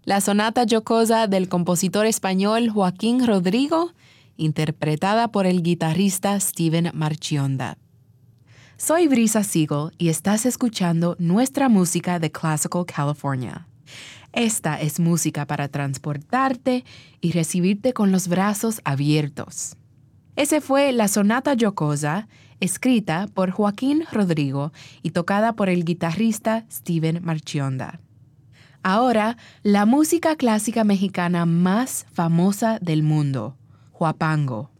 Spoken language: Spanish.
La sonata jocosa del compositor español Joaquín Rodrigo, interpretada por el guitarrista Steven Marchionda. Soy Brisa Siegel y estás escuchando nuestra música de Classical California. Esta es música para transportarte y recibirte con los brazos abiertos. Ese fue la sonata jocosa, escrita por Joaquín Rodrigo y tocada por el guitarrista Steven Marchionda. Ahora, la música clásica mexicana más famosa del mundo, huapango.